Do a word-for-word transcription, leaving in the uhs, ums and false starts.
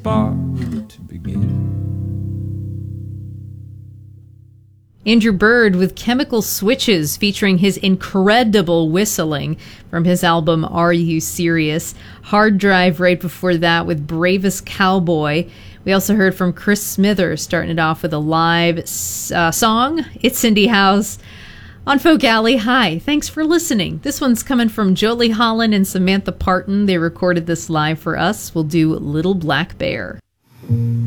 spark to begin. Andrew Bird with Chemical Switches, featuring his incredible whistling from his album Are You Serious? Hard Drive right before that with Bravest Cowboy. We also heard from Chris Smithers, starting it off with a live uh, song, It's Cindy House, on Folk Alley. Hi, thanks for listening. This one's coming from Jolie Holland and Samantha Parton. They recorded this live for us. We'll do Little Black Bear.